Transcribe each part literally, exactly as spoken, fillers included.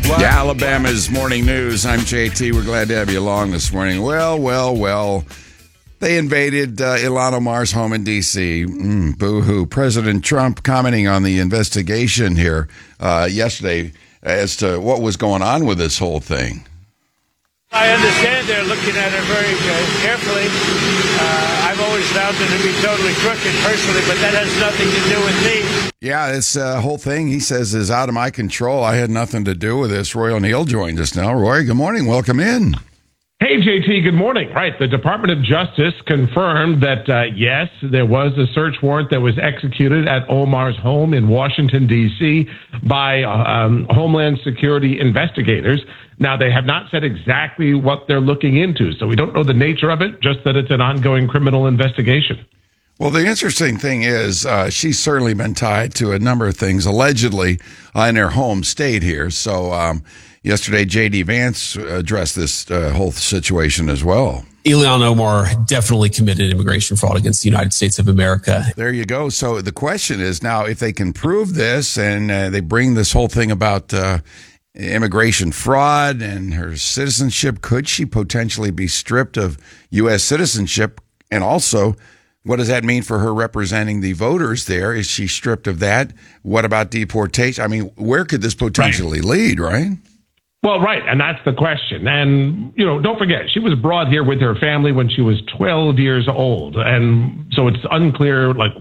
Yeah, Alabama's Morning News. I'm J T. We're glad to have you along this morning. Well, well, well. They invaded uh, Ilhan Omar's home in D C Mm, boo-hoo. President Trump commenting on the investigation here uh, yesterday as to what was going on with this whole thing. I understand they're looking at it very uh, carefully. Uh, I've always found it to be totally crooked personally, but that has nothing to do with me. Yeah, this uh, whole thing, he says, is out of my control. I had nothing to do with this. Roy O'Neill joined us now. Roy, good morning. Welcome in. Hey, J T, good morning. Right, the Department of Justice confirmed that, uh, yes, there was a search warrant that was executed at Omar's home in Washington, D C by um, Homeland Security investigators. Now, they have not said exactly what they're looking into, so we don't know the nature of it, just that it's an ongoing criminal investigation. Well, the interesting thing is uh, she's certainly been tied to a number of things, allegedly, uh, in her home state here. So um, yesterday, J D. Vance addressed this uh, whole situation as well. Ilhan Omar definitely committed immigration fraud against the United States of America. There you go. So the question is now, if they can prove this and uh, they bring this whole thing about uh, immigration fraud and her citizenship, could she potentially be stripped of U S citizenship? And also, what does that mean for her representing the voters there? Is she stripped of that? What about deportation? I mean, where could this potentially right. lead, right? Well, right, and that's the question. And, you know, don't forget, she was brought here with her family when she was twelve years old. And so it's unclear, like,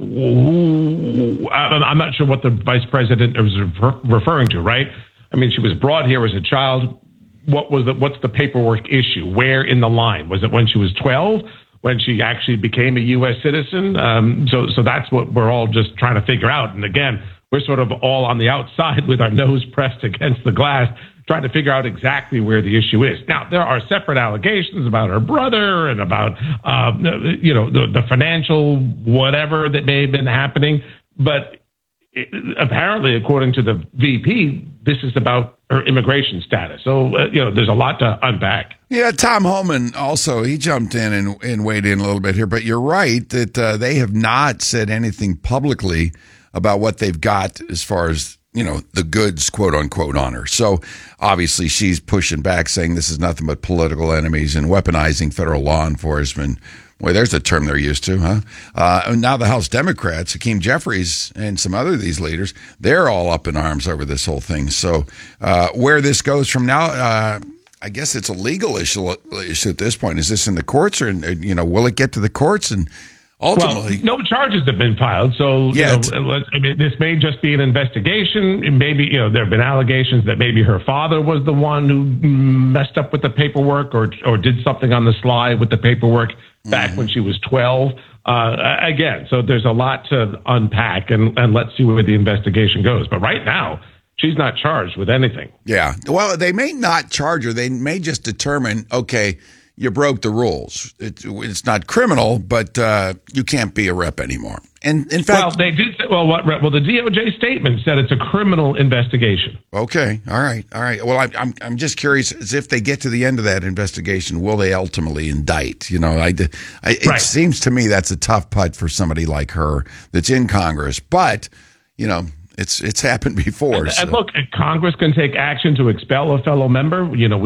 who, I'm not sure what the vice president was referring to, right? I mean, she was brought here as a child. What was the, what's the paperwork issue? Where in the line? Was it when she was twelve? When she actually became a U S citizen? Um, so, so that's what we're all just trying to figure out. And again, we're sort of all on the outside with our nose pressed against the glass, trying to figure out exactly where the issue is. Now, there are separate allegations about her brother and about, um, you know, the, the financial whatever that may have been happening. But it, apparently, according to the V P, this is about her immigration status. So, uh, you know, there's a lot to unpack. Yeah, Tom Homan also, he jumped in and, and weighed in a little bit here. But you're right that uh, they have not said anything publicly about what they've got as far as, you know, the goods, quote unquote, on her. So obviously she's pushing back, saying this is nothing but political enemies and weaponizing federal law enforcement. Boy, there's a term they're used to, huh? Uh, and now the House Democrats, Hakeem Jeffries and some other of these leaders, they're all up in arms over this whole thing. So uh, where this goes from now, uh, I guess it's a legal issue, issue at this point. Is this in the courts or, you know, will it get to the courts? And ultimately, well, no charges have been filed, so you know, I mean, this may just be an investigation. Maybe, you know, there have been allegations that maybe her father was the one who messed up with the paperwork, or or did something on the sly with the paperwork back mm-hmm. when she was twelve. Uh, again, so there's a lot to unpack, and and let's see where the investigation goes. But right now, she's not charged with anything. Yeah, well, they may not charge her. They may just determine, okay, you broke the rules. It, it's not criminal, but uh, you can't be a rep anymore. And in fact, well, they did. Say, well, what? Well, the D O J statement said it's a criminal investigation. Okay, all right, all right. Well, I, I'm I'm just curious, as if they get to the end of that investigation, will they ultimately indict? You know, I, I it right. seems to me that's a tough putt for somebody like her that's in Congress. But you know, it's it's happened before. And, so. and look, Congress can take action to expel a fellow member. You know.